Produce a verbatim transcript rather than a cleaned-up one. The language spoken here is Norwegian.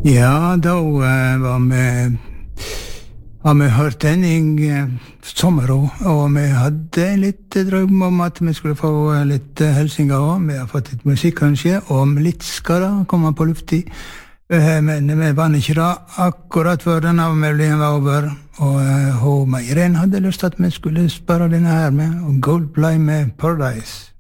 Ja, da uh, var vi har vi hørt den i uh, sommeren, og vi hadde litt drøm om at vi skulle få uh, litt uh, helsinger også. Vi har fått litt musikk kanskje, og litt skal da komme på lufti. Uh, men vi var ikke da akkurat før denne melodien var over, og uh, hun Meiren hadde lyst til at vi skulle spørre denne her med, og Goldplay med Paradise.